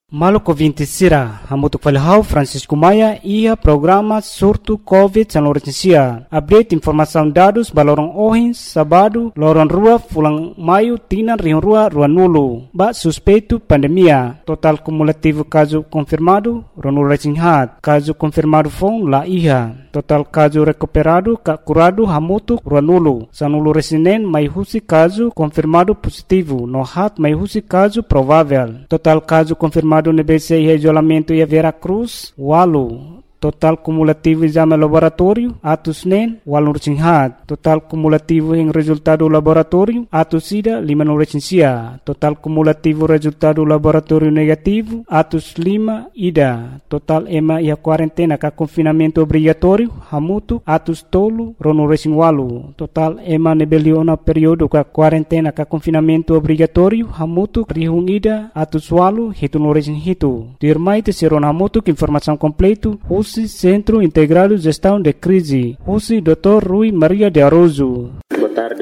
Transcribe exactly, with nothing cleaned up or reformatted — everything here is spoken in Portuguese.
Maluco vinte sira, hamutuk falhau Francisco Maia ia programa surto Covid san lorensia. Update informação dados balorong ohin sabado lorong rua fulang maio tinan rion rua rua nulu. Ba suspeito pandemia. Total cumulativo caso confirmado ronu resinhat. Caso confirmado fong la iha. Total caso recuperado ka curado hamutuk rua nulu. Sanulu resinen mai husi caso confirmado positivo. No hat mai husi caso provável. Total caso confirmado no B C I isolamento e a Vera Cruz, Walu. Total cumulativo exame laboratório, atos nen, walu resinhat. Total cumulativo em resultado laboratório, atos ida, lima no resinsia. Total cumulativo resultado laboratório negativo, atos lima, ida. Total ema e a quarentena ka confinamento obrigatório, hamutu, atos tolo, rono resin walu. Total ema nebeliona período ka quarentena ka confinamento obrigatório, hamutu, rihung ida, atos walu, hitu no resin hitu. Dirmai te seron hamutu, informação completo, Centro Integrado de Gestão de Crise, U C I doutor Rui Maria de Aroso. Boa tarde,